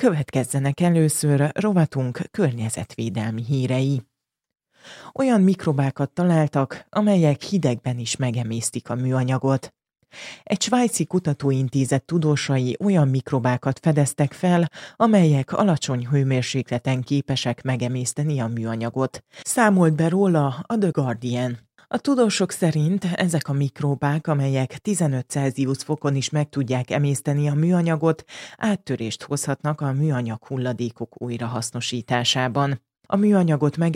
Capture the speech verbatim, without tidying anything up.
Következzenek először rovatunk környezetvédelmi hírei. Olyan mikrobákat találtak, amelyek hidegben is megemésztik a műanyagot. Egy svájci kutatóintézet tudósai olyan mikrobákat fedeztek fel, amelyek alacsony hőmérsékleten képesek megemészteni a műanyagot. Számolt be róla a The Guardian. A tudósok szerint ezek a mikróbák, amelyek tizenöt Celsius fokon is meg tudják emészteni a műanyagot, áttörést hozhatnak a műanyag hulladékok újrahasznosításában. A műanyagot meg